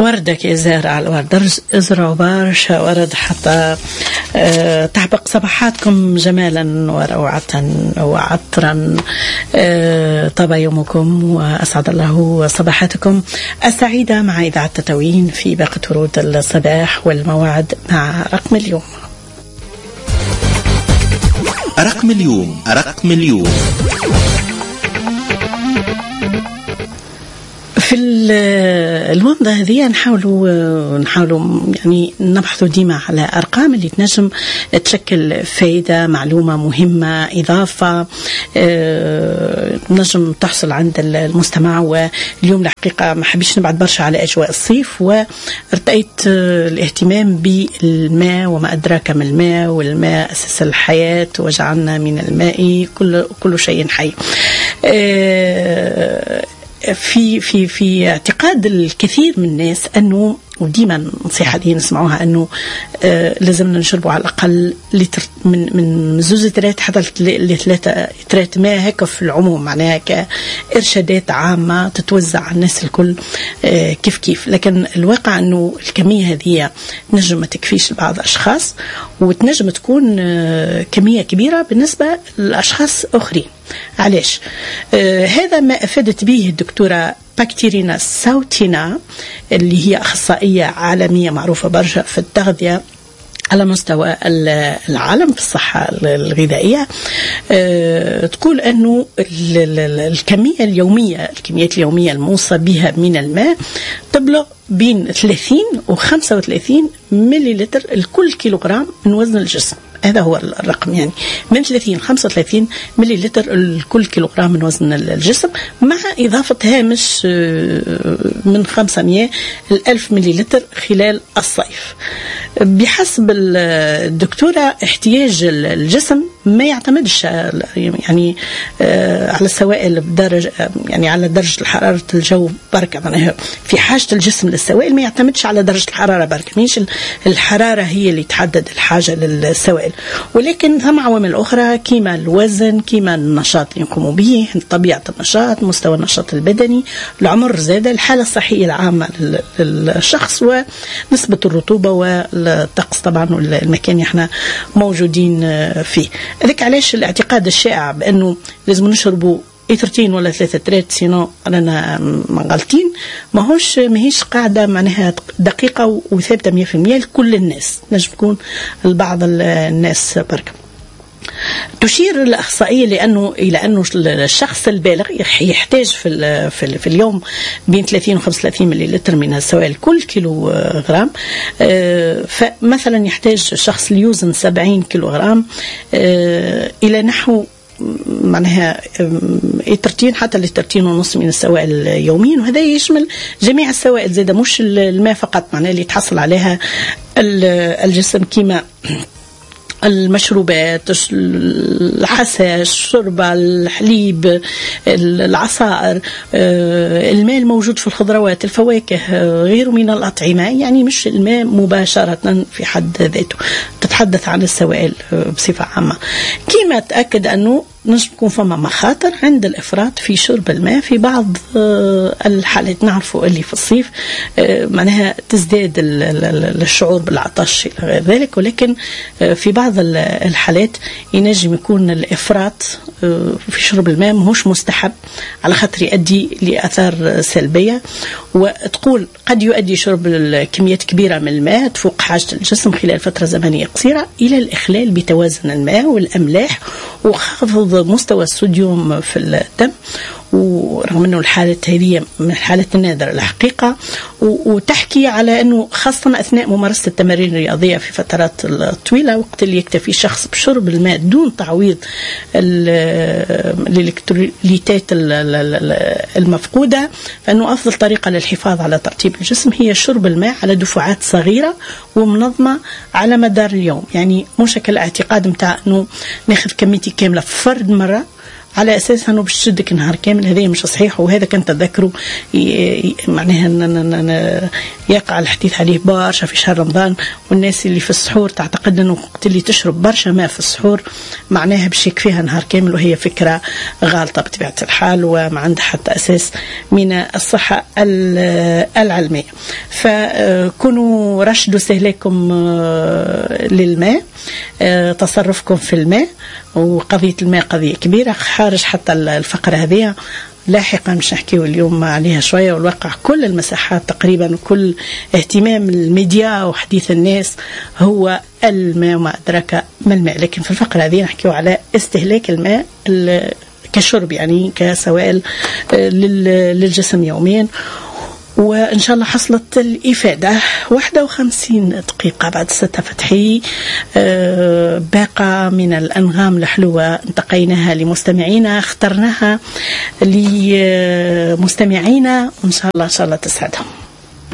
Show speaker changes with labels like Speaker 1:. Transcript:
Speaker 1: وردك يا زهرة على الورد، ازرعوا برشا ورد حتى تحبق صباحاتكم جمالا وروعة وعطرا. طاب يومكم وأسعد الله صباحاتكم السعيدة مع إذاعة تطاوين في باقة ورود الصباح، والموعد مع رقم اليوم.
Speaker 2: رقم اليوم
Speaker 1: في الومضة هذه نحاولوا يعني نبحثوا ديما على أرقام اللي تنجم تشكل فائدة، معلومة مهمة، إضافة نجم تحصل عند المستمع. واليوم الحقيقة ما حبيش نبعد برشا على أجواء الصيف، وارتأيت الاهتمام بالماء وما أدراك ما الماء، والماء أساس الحياة وجعلنا من الماء كل شيء حي. في اعتقاد الكثير من الناس أنه، وديما نصيحة دي نسمعوها، أنه لازمنا نشربوا على الأقل لتر من 2 حتى 3 لترات ماء، هكا في العموم، معناها كإرشادات عامة تتوزع على الناس الكل كيف. لكن الواقع أنه الكمية هذه نجم ما تكفيش لبعض الأشخاص، وتنجم تكون كمية كبيرة بالنسبة لأشخاص آخرين. علاش؟ هذا ما أفادت به الدكتورة باكتيرينا ساوتينا، اللي هي أخصائية عالمية معروفة برشا في التغذية على مستوى العالم في الصحة الغذائية. تقول أنه الكميات اليومية الموصى بها من الماء تبلغ بين 30 و 35 مليلتر لكل كيلوغرام من وزن الجسم. هذا هو الرقم، يعني من 30 ل 35 مليلتر لكل كيلوغرام من وزن الجسم، مع إضافة هامش من 500 ل 1000 مليلتر خلال الصيف. بحسب الدكتورة احتياج الجسم ما يعتمدش يعني على السوائل بدرجة، يعني على درجة حرارة الجو بركة. معناها في حاجة الجسم للسوائل ما يعتمدش على درجة الحرارة بركة، مش الحرارة هي اللي تحدد الحاجة للسوائل، ولكن ثم عوامل أخرى كيما الوزن، كيما النشاط اللي يقوموا به، طبيعة النشاط، مستوى النشاط البدني، العمر، زادة الحالة الصحية العامة للشخص، ونسبة الرطوبة والطقس طبعا والمكان اللي احنا موجودين فيه. ذلك علاش الاعتقاد الشائع بأنه لازم نشربوا 2 ولا 3 لترات سينو أنا غلطين، ماهيش قاعدة معناها دقيقة وثابتة 100% لكل الناس، نجم تكون لبعض الناس بركة. تشير الأخصائية إلى أنه الشخص البالغ يحتاج في اليوم بين 30 و 35 مليلتر من السوائل كل كيلو غرام. فمثلا يحتاج شخص ليوزن 70 كيلو غرام إلى نحو معناها 2 حتى 2.5 من السوائل يوميا، وهذا يشمل جميع السوائل زادة، مش الماء فقط، معناها اللي تحصل عليها الجسم، كيما المشروبات، الحساء، الشوربة، الحليب، العصائر، الماء الموجود في الخضروات، الفواكه، غيره من الأطعمة، يعني مش الماء مباشرة في حد ذاته، تتحدث عن السوائل بصفة عامة. كما تأكد أنه نجم يكون فما مخاطر عند الإفراط في شرب الماء في بعض الحالات. نعرفوا اللي في الصيف معناها تزداد الشعور بالعطش إلى غير ذلك، ولكن في بعض الحالات ينجم يكون الإفراط في شرب الماء مهوش مستحب، على خاطر يؤدي لآثار سلبية. وتقول قد يؤدي شرب كميات كبيرة من الماء تفوق حاجة الجسم خلال فترة زمنية قصيرة إلى الإخلال بتوازن الماء والأملاح وخفض مستوى الصوديوم في الدم. ورغم أنه الحالة هذه من الحالات النادرة الحقيقة، وتحكي على أنه خاصة أثناء ممارسة التمارين الرياضية في فترات طويلة، وقت اللي يكتفي شخص بشرب الماء دون تعويض الإلكتروليتات المفقودة، فإنه أفضل طريقة للحفاظ على ترطيب الجسم هي شرب الماء على دفعات صغيرة ومنظمة على مدار اليوم. يعني مش الاعتقاد متاع أنه ناخذ كميتي كاملة فرد مرة على أساس أنه باش تشدك نهار كامل. هذا مش صحيح، وهذا كان تذكروا معناها يقع الحديث عليه برشا في شهر رمضان. والناس اللي في السحور تعتقد أنه وقت اللي تشرب برشا ماء في السحور معناها باش يكفيها نهار كامل، وهي فكرة غالطة بطبيعة الحال وما عندها حتى أساس من الصحة العلمية. فكونوا رشدوا استهلاككم للماء، تصرفكم في الماء، وقضية الماء قضية كبيرة خارج حتى الفقرة هذه. لاحقا مش نحكيه اليوم عليها شوية، والواقع كل المساحات تقريبا وكل اهتمام الميديا وحديث الناس هو الماء وما أدراك ما الماء. لكن في الفقرة هذه نحكيه على استهلاك الماء كشرب، يعني كسوائل للجسم يوميا. وإن شاء الله حصلت الإفادة. 51 دقيقة بعد 6 فتحي، باقة من الأنغام الحلوة انتقيناها لمستمعينا، اخترناها لمستمعينا، وإن شاء الله تسعدهم.